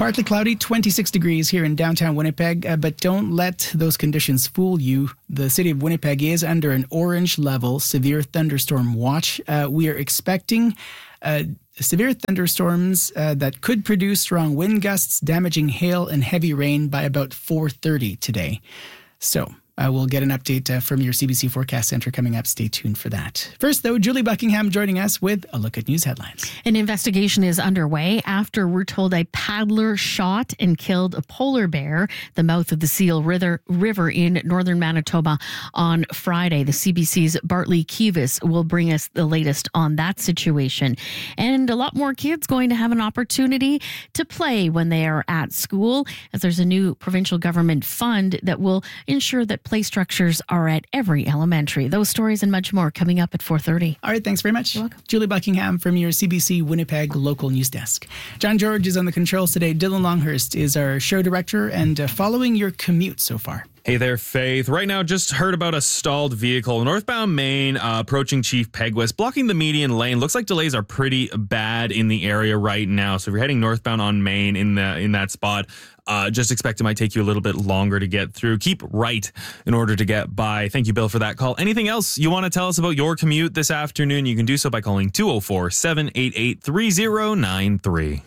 Partly cloudy, 26 degrees here in downtown Winnipeg, but don't let those conditions fool you. The city of Winnipeg is under an orange level severe thunderstorm watch. We are expecting severe thunderstorms that could produce strong wind gusts, damaging hail and heavy rain by about 4:30 today. So we'll get an update from your CBC Forecast Centre coming up. Stay tuned for that. First, though, Julie Buckingham joining us with a look at news headlines. An investigation is underway after we're told a paddler shot and killed a polar bear, the mouth of the Seal River in northern Manitoba on Friday. The CBC's Bartley Kivas will bring us the latest on that situation. And a lot more kids going to have an opportunity to play when they are at school, as there's a new provincial government fund that will ensure that play structures are at every elementary. Those stories and much more coming up at 4:30. All right, thanks very much. You're welcome. Julie Buckingham from your CBC Winnipeg local news desk. John George is on the controls today. Dylan Longhurst is our show director, and following your commute so far. Hey there, Faith. Right now, just heard about a stalled vehicle northbound Main approaching Chief Pegwest, blocking the median lane. Looks like delays are pretty bad in the area right now. So if you're heading northbound on Main in that spot, just expect it might take you a little bit longer to get through. Keep right in order to get by. Thank you, Bill, for that call. Anything else you want to tell us about your commute this afternoon? You can do so by calling 204-788-3093.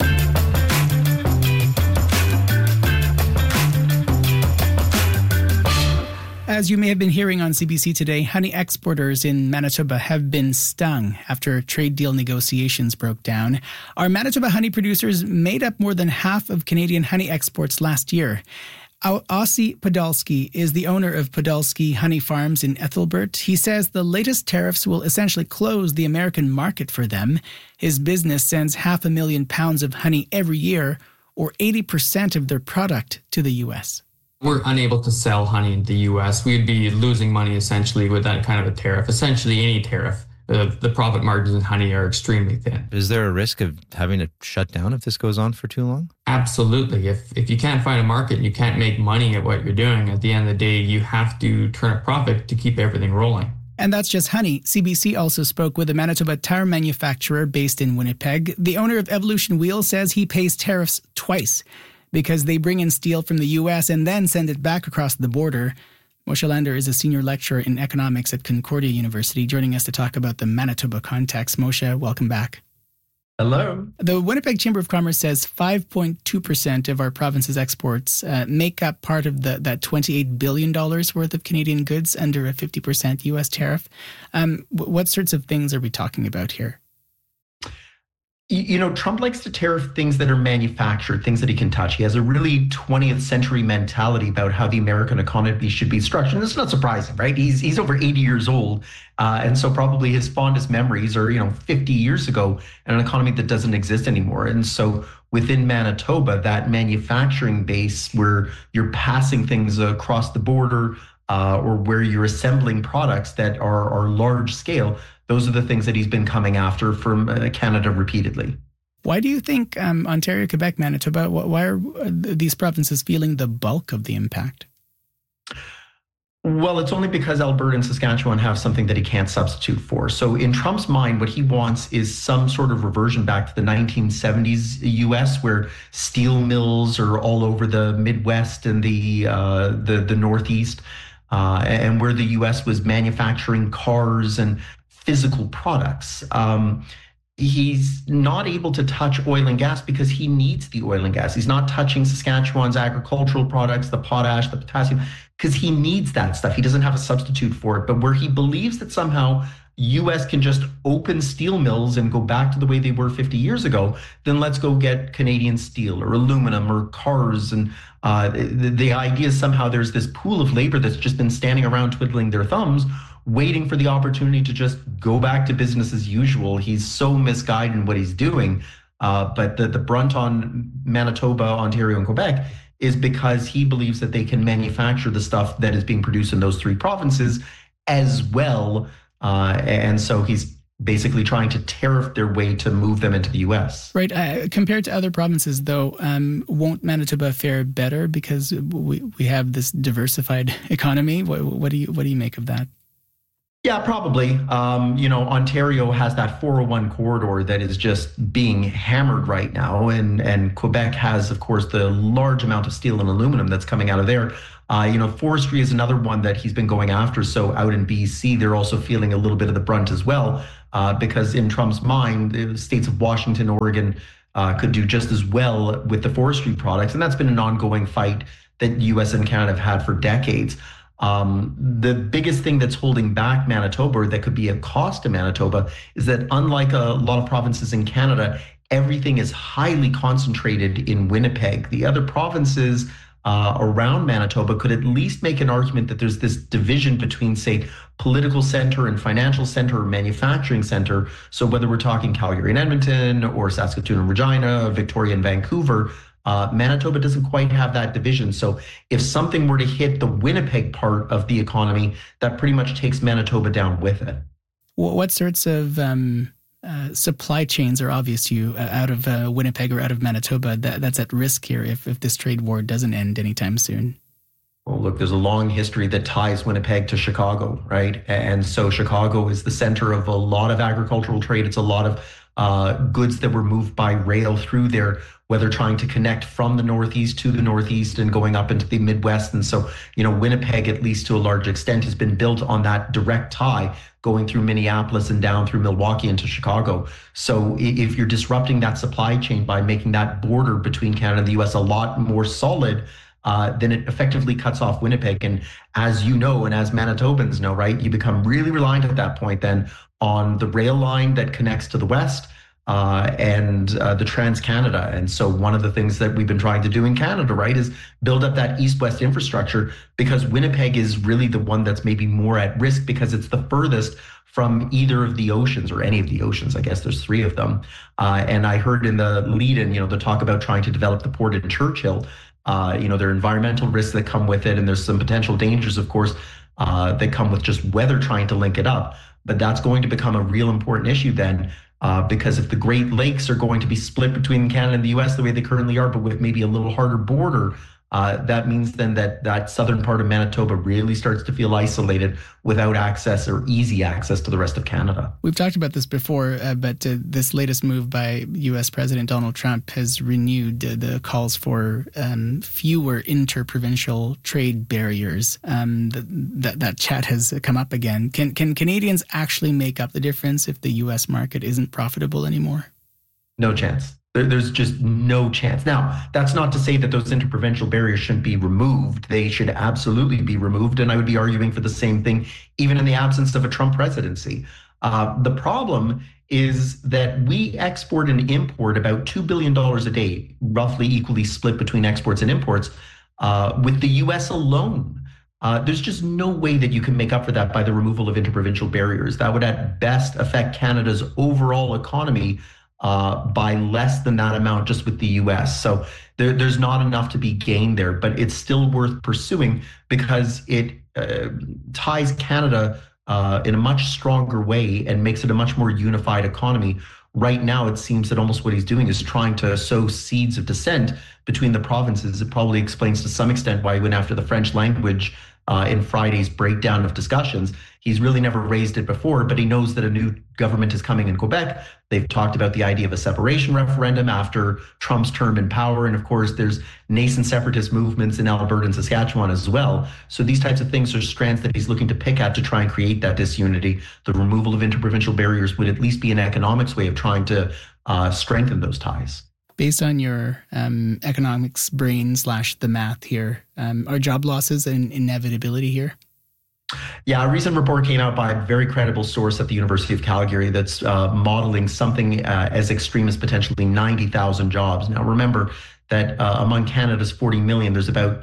As you may have been hearing on CBC today, honey exporters in Manitoba have been stung after trade deal negotiations broke down. Our Manitoba honey producers made up more than half of Canadian honey exports last year. Ossie Podolsky is the owner of Podolsky Honey Farms in Ethelbert. He says the latest tariffs will essentially close the American market for them. His business sends 500,000 pounds of honey every year, or 80% of their product, to the U.S. We're unable to sell honey in the U.S. We'd be losing money essentially with that kind of a tariff. Essentially any tariff. The profit margins in honey are extremely thin. Is there a risk of having to shut down if this goes on for too long? Absolutely. If you can't find a market, you can't make money at what you're doing. At the end of the day, you have to turn a profit to keep everything rolling. And that's just honey. CBC also spoke with a Manitoba tire manufacturer based in Winnipeg. The owner of Evolution Wheel says he pays tariffs twice, because they bring in steel from the U.S. and then send it back across the border. Moshe Lander is a senior lecturer in economics at Concordia University, joining us to talk about the Manitoba context. Moshe, welcome back. Hello. The Winnipeg Chamber of Commerce says 5.2% of our province's exports make up part of that $28 billion worth of Canadian goods under a 50% U.S. tariff. What sorts of things are we talking about here? You know, Trump likes to tariff things that are manufactured, things that he can touch. He has a really 20th century mentality about how the American economy should be structured. And it's not surprising, right? He's over 80 years old. And so probably his fondest memories are, 50 years ago in an economy that doesn't exist anymore. And so within Manitoba, that manufacturing base where you're passing things across the border or where you're assembling products that are large scale, those are the things that he's been coming after from Canada repeatedly. Why do you think Ontario, Quebec, Manitoba, why are these provinces feeling the bulk of the impact? Well, it's only because Alberta and Saskatchewan have something that he can't substitute for. So in Trump's mind, what he wants is some sort of reversion back to the 1970s U.S., where steel mills are all over the Midwest and the Northeast, and where the U.S. was manufacturing cars and physical products. He's not able to touch oil and gas because he needs the oil and gas. He's not touching Saskatchewan's agricultural products, the potash, the potassium, because he needs that stuff. He doesn't have a substitute for it. But where he believes that somehow U.S. can just open steel mills and go back to the way they were 50 years ago, then let's go get Canadian steel or aluminum or cars. And the idea is somehow there's this pool of labor that's just been standing around twiddling their thumbs, waiting for the opportunity to just go back to business as usual. He's so misguided in what he's doing. But the brunt on Manitoba, Ontario, and Quebec is because he believes that they can manufacture the stuff that is being produced in those three provinces as well. And so he's basically trying to tariff their way to move them into the U.S. Right. Compared to other provinces, though, won't Manitoba fare better because we have this diversified economy? What do you make of that? Yeah, probably. Ontario has that 401 corridor that is just being hammered right now. And Quebec has, of course, the large amount of steel and aluminum that's coming out of there. Forestry is another one that he's been going after. So out in BC, they're also feeling a little bit of the brunt as well, because in Trump's mind, the states of Washington, Oregon could do just as well with the forestry products. And that's been an ongoing fight that U.S. and Canada have had for decades. The biggest thing that's holding back Manitoba, or that could be a cost to Manitoba, is that unlike a lot of provinces in Canada, everything is highly concentrated in Winnipeg. The other provinces around Manitoba could at least make an argument that there's this division between, say, political center and financial center or manufacturing center. So whether we're talking Calgary and Edmonton or Saskatoon and Regina, Victoria and Vancouver, Manitoba doesn't quite have that division. So if something were to hit the Winnipeg part of the economy, that pretty much takes Manitoba down with it. What sorts of supply chains are obvious to you out of Winnipeg or out of Manitoba that's at risk here if this trade war doesn't end anytime soon? Well, look, there's a long history that ties Winnipeg to Chicago, right? And so Chicago is the center of a lot of agricultural trade. It's a lot of goods that were moved by rail through there, whether trying to connect from the Northeast to the Northeast and going up into the Midwest. And so, Winnipeg, at least to a large extent, has been built on that direct tie going through Minneapolis and down through Milwaukee into Chicago. So if you're disrupting that supply chain by making that border between Canada and the US a lot more solid, then it effectively cuts off Winnipeg. And as you know, and as Manitobans know, right, you become really reliant at that point then on the rail line that connects to the West, and the Trans-Canada. And so one of the things that we've been trying to do in Canada, right, is build up that east-west infrastructure, because Winnipeg is really the one that's maybe more at risk because it's the furthest from either of the oceans, or any of the oceans. I guess there's three of them. And I heard in the lead-in, the talk about trying to develop the port in Churchill. There are environmental risks that come with it, and there's some potential dangers, of course, that come with just weather trying to link it up. But that's going to become a real important issue then, because if the Great Lakes are going to be split between Canada and the US the way they currently are, but with maybe a little harder border, that means then that southern part of Manitoba really starts to feel isolated without access or easy access to the rest of Canada. We've talked about this before, but this latest move by U.S. President Donald Trump has renewed the calls for fewer interprovincial trade barriers. That chat has come up again. Can Canadians actually make up the difference if the U.S. market isn't profitable anymore? No chance. There's just no chance. Now, that's not to say that those interprovincial barriers shouldn't be removed. They should absolutely be removed. And I would be arguing for the same thing, even in the absence of a Trump presidency. The problem is that we export and import about $2 billion a day, roughly equally split between exports and imports, with the US alone. There's just no way that you can make up for that by the removal of interprovincial barriers. That would at best affect Canada's overall economy by less than that amount just with the US. So there's not enough to be gained there, but it's still worth pursuing because it ties Canada in a much stronger way and makes it a much more unified economy. Right now, it seems that almost what he's doing is trying to sow seeds of dissent between the provinces. It probably explains to some extent why he went after the French language in Friday's breakdown of discussions. He's really never raised it before, but he knows that a new government is coming in Quebec. They've talked about the idea of a separation referendum after Trump's term in power. And of course, there's nascent separatist movements in Alberta and Saskatchewan as well. So these types of things are strands that he's looking to pick at to try and create that disunity. The removal of interprovincial barriers would at least be an economics way of trying to strengthen those ties. Based on your economics brain / the math here, are job losses an inevitability here? Yeah, a recent report came out by a very credible source at the University of Calgary that's modeling something as extreme as potentially 90,000 jobs. Now, remember that among Canada's 40 million, there's about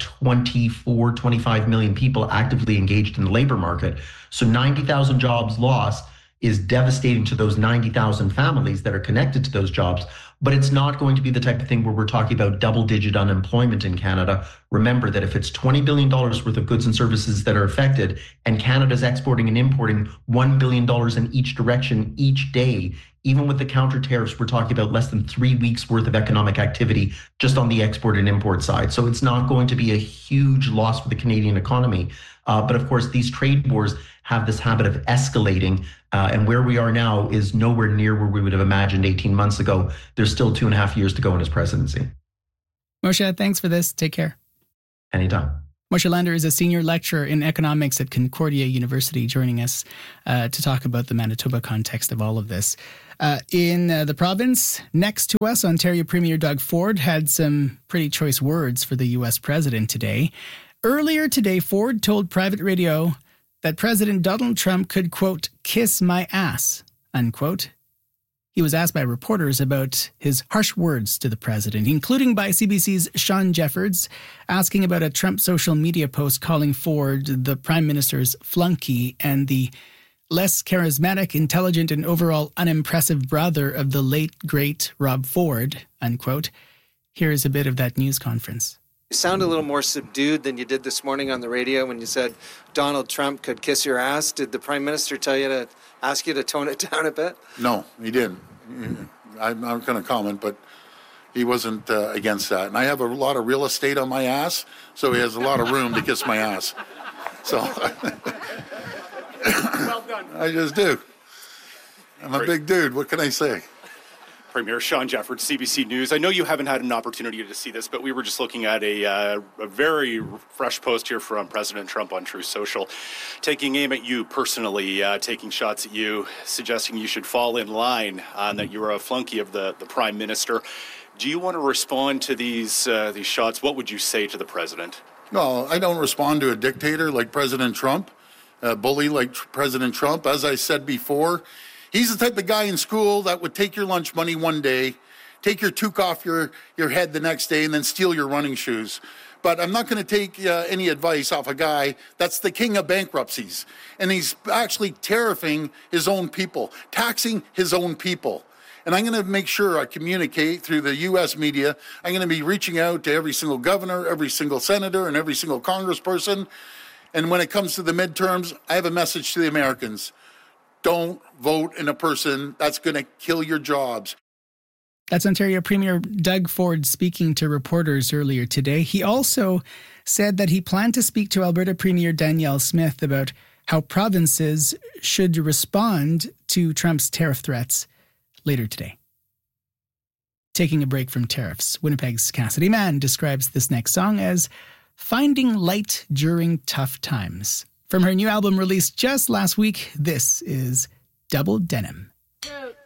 25 million people actively engaged in the labor market. So 90,000 jobs lost is devastating to those 90,000 families that are connected to those jobs. But it's not going to be the type of thing where we're talking about double-digit unemployment in Canada. Remember that if it's $20 billion worth of goods and services that are affected, and Canada's exporting and importing $1 billion in each direction each day, even with the counter tariffs, we're talking about less than 3 weeks worth of economic activity just on the export and import side. So it's not going to be a huge loss for the Canadian economy. But of course, these trade wars have this habit of escalating. And where we are now is nowhere near where we would have imagined 18 months ago. There's still 2.5 years to go in his presidency. Moshe, thanks for this. Take care. Anytime. Moshe Lander is a senior lecturer in economics at Concordia University, joining us to talk about the Manitoba context of all of this. In the province, next to us, Ontario Premier Doug Ford had some pretty choice words for the U.S. president today. Earlier today, Ford told private radio that President Donald Trump could, quote, kiss my ass, unquote. He was asked by reporters about his harsh words to the president, including by CBC's Sean Jeffords, asking about a Trump social media post calling Ford the prime minister's flunky and the less charismatic, intelligent, and overall unimpressive brother of the late, great Rob Ford, unquote. Here's a bit of that news conference. You sound a little more subdued than you did this morning on the radio when you said Donald Trump could kiss your ass. Did the prime minister tell you to ask you to tone it down a bit? No, he didn't. I'm not going to comment, but he wasn't against that. And I have a lot of real estate on my ass, so he has a lot of room to kiss my ass. So well done. I just do. I'm a big dude. What can I say? Premier Sean Jeffords, CBC News. I know you haven't had an opportunity to see this, but we were just looking at a very fresh post here from President Trump on Truth Social, taking aim at you personally, taking shots at you, suggesting you should fall in line, and that you're a flunky of the Prime Minister. Do you want to respond to these shots? What would you say to the president? No, I don't respond to a dictator like President Trump, a bully like President Trump. As I said before, he's the type of guy in school that would take your lunch money one day, take your toque off your head the next day, and then steal your running shoes. But I'm not going to take any advice off a guy that's the king of bankruptcies. And he's actually tariffing his own people, taxing his own people. And I'm going to make sure I communicate through the U.S. media. I'm going to be reaching out to every single governor, every single senator, and every single congressperson. And when it comes to the midterms, I have a message to the Americans. Don't vote in a person that's going to kill your jobs. That's Ontario Premier Doug Ford speaking to reporters earlier today. He also said that he planned to speak to Alberta Premier Danielle Smith about how provinces should respond to Trump's tariff threats later today. Taking a break from tariffs, Winnipeg's Cassidy Mann describes this next song as finding light during tough times. From her new album released just last week, this is Double Denim.